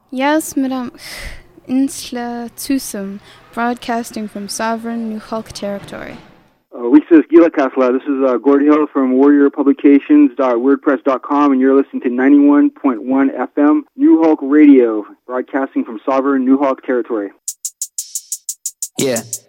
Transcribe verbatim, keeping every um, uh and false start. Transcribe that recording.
Yes, Madame Insla Tusum, broadcasting from sovereign New Hulk territory. Uh, Lisa Gila Kasla, this is uh, Gord Hill from warrior publications dot wordpress dot com, and you're listening to ninety-one point one F M New Hulk Radio, broadcasting from sovereign New Hulk territory. Yeah.